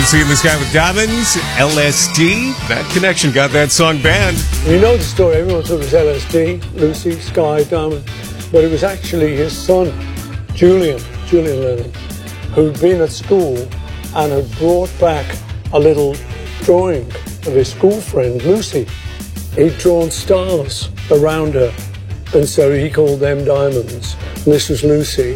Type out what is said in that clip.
Lucy in the Sky with Diamonds, LSD. That connection got that song banned. You know the story, everyone thought it was LSD, Lucy, Sky, Diamond, but it was actually his son, Julian Lennon, who'd been at school and had brought back a little drawing of his school friend, Lucy. He'd drawn stars around her, and so he called them diamonds. And this was Lucy.